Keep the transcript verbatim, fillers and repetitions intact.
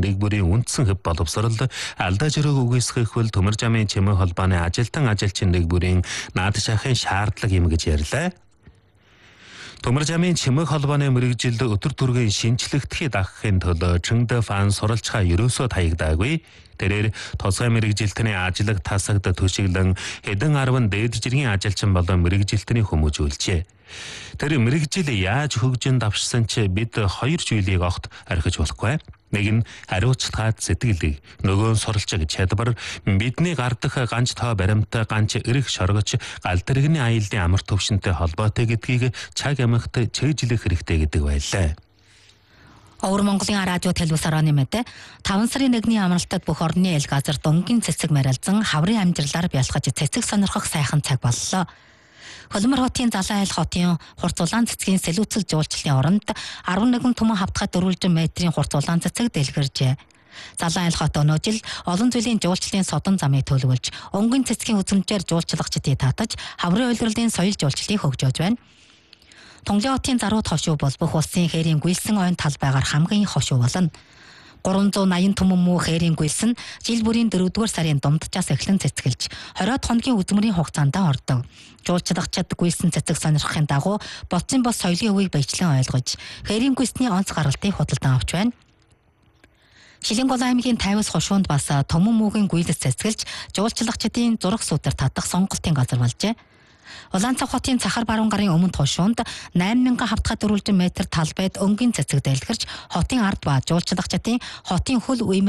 дээгбүрийн үндсэн хөв боловсрол алдаа жирэг үгүйсгэх хөл төмөр замын чимээ холбооны ажилтан ажилчин дээгбүрийн наад шахын шаардлага юм гэж ярьлаа. Төмөр замын чимээ холбооны мэрэгжилд өдөр түргэн шинжлэхдхий дагахын төлөө Чэнгдэ фан суралцгаа ерөөсөө таягдаагүй. Тэрээр тусгай мэрэгжилтний ажлыг тасагд төшиглэн хэдэн арван дээд жиргийн ажилчин болон мэрэгжилтний хүмүүжүүлжээ. Тэр мэрэгжил яаж хөгжин давшсан ч бид хоёр зүйлийг огт орхиж болохгүй. Нэг нь хариуцлагат сэтгэлийг, нөгөө нь суралцах чадвар, бидний гардах ганц тоо баримттай ганц эрх шоргоч гал дэргэний аяллаа амар төвшөнтэй холбоотой гэдгийг цаг амигт чийжлэх хэрэгтэй гэдэг байлаа. Өвөр Монголын радио телевизээр нэмээд таван сарын нэгний амралтад бүх орны эл газар дунгийн цэцэг марилзан хаврын амжирлаар бялхаж цэцэг сонирхох сайхан цаг боллоо. Хөлмөр хотын Залан айл хотын хурц улаан цэцгийн сэлүүцэл жуулчлалын оронд арван нэгэн түмэн хавтгай дөрвөлжин метрийн хурц улаан цэцэг дэлгэржээ. Залан айл хот өнөө жил олон зүйлийн жуулчлалын содон замыг төлөвлөж, өнгийн цэцгийн үзмжээр жуулчлагчдыг татаж, хаврын уйлралын соёл жуулчлалыг хөгжөөж байна. Тонглын хотын зарууд хошуу бол бүх улсын хээрийн гүйлсэн ойн талбайгаар хамгийн хошуу болно. гурван зуун аян түмэн муу хээрийн гүйлсэн жил бүрийн дөрөвдүгээр сарын дундчаас эхлэн цэцгэлж, хороод хоногийн үзмэрийн хугацаанд ордог. Жуулчлагчид гүйлсэн цэцэг сонирхохын дагуу болцсон бос соёлын өвийг баяжлан ойлгож, хээрийн гүйлсний онц гаралтыг худалдан авч байна. Шилэнголон аймгийн тайвас хошуунд бас Томон муугийн гүйлс цэцгэлж, жуулчлагчдын зураг сүдэр татах сонголтын газар болжээ. Улаанцах хотын Цахар баруун гарын өмнөд хошуунд найман мянган хавтгай дөрвөлжин метр талбайд өнгийн цэцэг дэлгэрч, хотын ард ба жуулчлагчдын хотын хөл